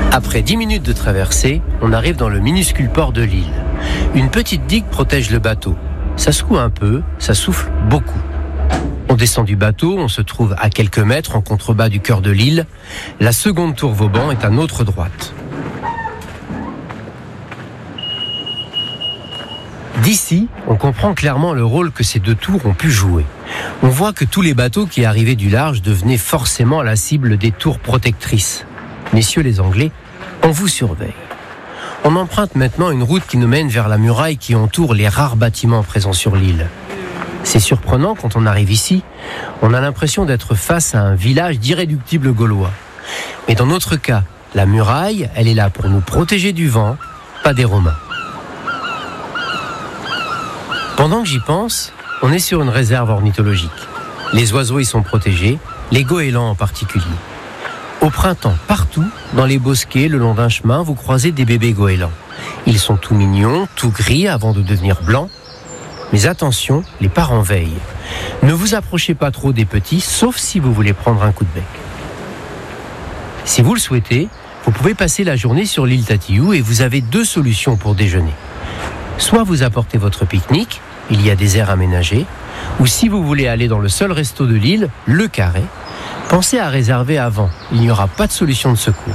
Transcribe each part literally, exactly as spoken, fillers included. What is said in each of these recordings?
Après dix minutes de traversée, on arrive dans le minuscule port de l'île. Une petite digue protège le bateau. Ça secoue un peu, ça souffle beaucoup. On descend du bateau, on se trouve à quelques mètres en contrebas du cœur de l'île. La seconde tour Vauban est à notre droite. D'ici, on comprend clairement le rôle que ces deux tours ont pu jouer. On voit que tous les bateaux qui arrivaient du large devenaient forcément la cible des tours protectrices. Messieurs les Anglais, on vous surveille. On emprunte maintenant une route qui nous mène vers la muraille qui entoure les rares bâtiments présents sur l'île. C'est surprenant quand on arrive ici. On a l'impression d'être face à un village d'irréductibles Gaulois. Mais dans notre cas, la muraille, elle est là pour nous protéger du vent, pas des Romains. Pendant que j'y pense, on est sur une réserve ornithologique. Les oiseaux y sont protégés, les goélands en particulier. Au printemps, partout, dans les bosquets, le long d'un chemin, vous croisez des bébés goélands. Ils sont tout mignons, tout gris avant de devenir blancs. Mais attention, les parents veillent. Ne vous approchez pas trop des petits, sauf si vous voulez prendre un coup de bec. Si vous le souhaitez, vous pouvez passer la journée sur l'île Tatillou et vous avez deux solutions pour déjeuner. Soit vous apportez votre pique-nique, il y a des aires aménagées, ou si vous voulez aller dans le seul resto de l'île, le Carré, pensez à réserver avant, il n'y aura pas de solution de secours.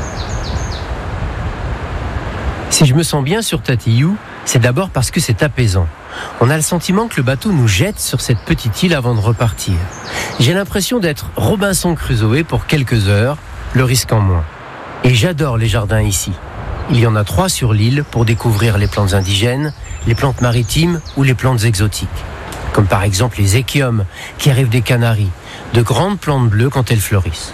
Si je me sens bien sur Tatillou, c'est d'abord parce que c'est apaisant. On a le sentiment que le bateau nous jette sur cette petite île avant de repartir. J'ai l'impression d'être Robinson Crusoe pour quelques heures, le risque en moins. Et j'adore les jardins ici. Il y en a trois sur l'île pour découvrir les plantes indigènes, les plantes maritimes ou les plantes exotiques. Comme par exemple les échiums qui arrivent des Canaries, de grandes plantes bleues quand elles fleurissent.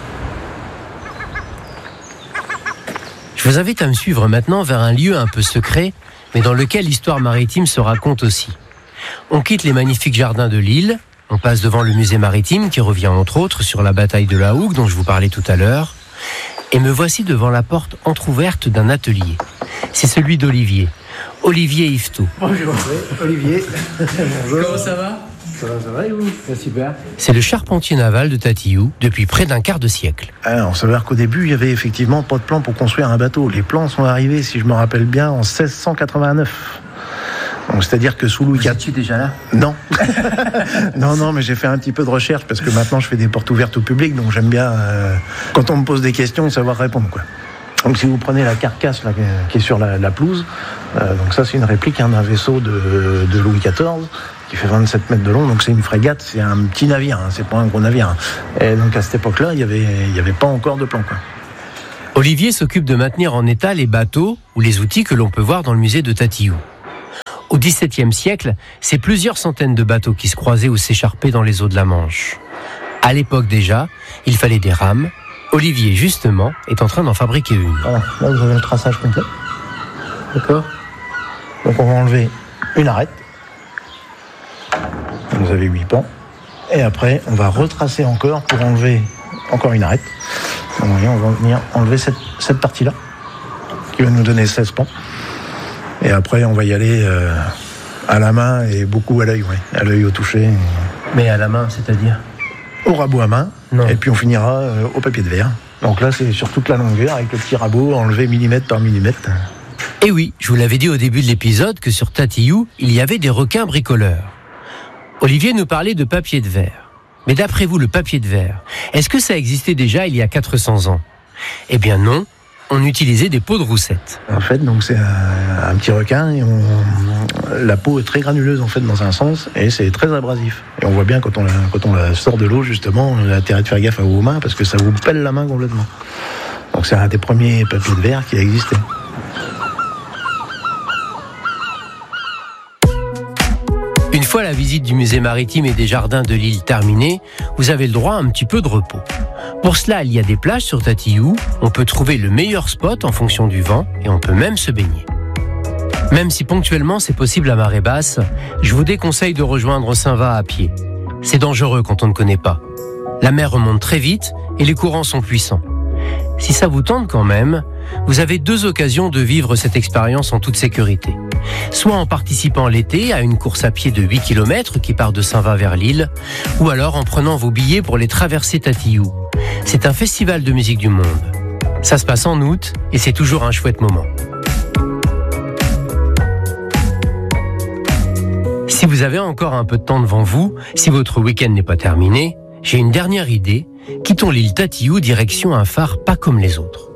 Je vous invite à me suivre maintenant vers un lieu un peu secret, mais dans lequel l'histoire maritime se raconte aussi. On quitte les magnifiques jardins de l'île, on passe devant le musée maritime qui revient entre autres sur la bataille de la Hougue dont je vous parlais tout à l'heure, et me voici devant la porte entrouverte d'un atelier. C'est celui d'Olivier, Olivier Yvetot. Bonjour, Olivier. Bonjour. Comment ça va ? Ça va, ça va et vous ? C'est super. C'est le charpentier naval de Tatillou depuis près d'un quart de siècle. Alors, on s'avère qu'au début, il y avait effectivement pas de plan pour construire un bateau. Les plans sont arrivés, si je me rappelle bien, en seize cent quatre-vingt-neuf. Donc, c'est-à-dire que sous Louis quatorze... Tu déjà là ? Non. non, non, mais j'ai fait un petit peu de recherche parce que maintenant, je fais des portes ouvertes au public, donc j'aime bien, euh, quand on me pose des questions, savoir répondre, quoi. Donc, si vous prenez la carcasse là, qui est sur la, la pelouse, euh, donc ça, c'est une réplique hein, d'un vaisseau de, de Louis quatorze qui fait vingt-sept mètres de long. Donc, c'est une frégate, c'est un petit navire, hein, c'est pas un gros navire. Hein. Et donc, à cette époque-là, il y avait, il y avait pas encore de plan, quoi. Olivier s'occupe de maintenir en état les bateaux ou les outils que l'on peut voir dans le musée de Tatillou. Au dix-septième siècle, c'est plusieurs centaines de bateaux qui se croisaient ou s'écharpaient dans les eaux de la Manche. À l'époque déjà, il fallait des rames. Olivier, justement, est en train d'en fabriquer une. Voilà, là vous avez le traçage complet. D'accord ? Donc on va enlever une arête. Vous avez huit pans. Et après, on va retracer encore pour enlever encore une arête. Donc, vous voyez, on va venir enlever cette, cette partie-là, qui va nous donner seize pans. Et après, on va y aller euh, à la main et beaucoup à l'œil, ouais, à l'œil au toucher. Mais à la main, c'est-à-dire ? Au rabot à main, non. Et puis on finira euh, au papier de verre. Donc là, c'est sur toute la longueur, avec le petit rabot, enlevé millimètre par millimètre. Et oui, je vous l'avais dit au début de l'épisode que sur Tatillou, il y avait des requins bricoleurs. Olivier nous parlait de papier de verre. Mais d'après vous, le papier de verre, est-ce que ça existait déjà il y a quatre cents ans ? Eh bien non. On utilisait des peaux de roussette. En fait, donc c'est un, un petit requin et on, la peau est très granuleuse en fait dans un sens et c'est très abrasif. Et on voit bien quand on la, quand on la sort de l'eau justement, on a intérêt de faire gaffe à vos mains parce que ça vous pèle la main complètement. Donc c'est un des premiers papiers de verre qui a existé. Une fois la visite du musée maritime et des jardins de l'île terminée, vous avez le droit à un petit peu de repos. Pour cela, il y a des plages sur Tatillou, on peut trouver le meilleur spot en fonction du vent et on peut même se baigner. Même si ponctuellement c'est possible à marée basse, je vous déconseille de rejoindre Saint-Va à pied. C'est dangereux quand on ne connaît pas. La mer remonte très vite et les courants sont puissants. Si ça vous tente quand même, vous avez deux occasions de vivre cette expérience en toute sécurité. Soit en participant l'été à une course à pied de huit kilomètres qui part de Saint-Va vers l'île, ou alors en prenant vos billets pour les traversées Tatillou. C'est un festival de musique du monde. Ça se passe en août et c'est toujours un chouette moment. Si vous avez encore un peu de temps devant vous, si votre week-end n'est pas terminé, j'ai une dernière idée. Quittons l'île Tatillou direction un phare pas comme les autres.